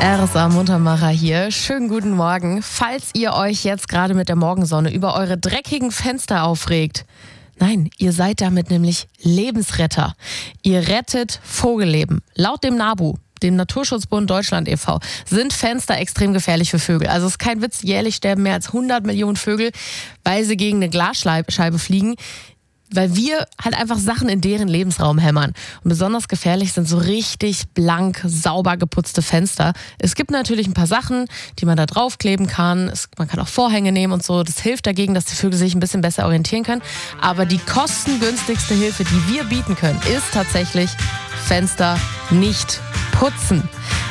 RSA Muntermacher hier. Schönen guten Morgen. Falls ihr euch jetzt gerade mit der Morgensonne über eure dreckigen Fenster aufregt. Nein, ihr seid damit nämlich Lebensretter. Ihr rettet Vogelleben. Laut dem NABU, dem Naturschutzbund Deutschland e.V., sind Fenster extrem gefährlich für Vögel. Also es ist kein Witz, jährlich sterben mehr als 100 Millionen Vögel, weil sie gegen eine Glasscheibe fliegen, weil wir halt einfach Sachen in deren Lebensraum hämmern. Und besonders gefährlich sind so richtig blank, sauber geputzte Fenster. Es gibt natürlich ein paar Sachen, die man da draufkleben kann. Man kann auch Vorhänge nehmen und so. Das hilft dagegen, dass die Vögel sich ein bisschen besser orientieren können. Aber die kostengünstigste Hilfe, die wir bieten können, ist tatsächlich Fenster nicht putzen.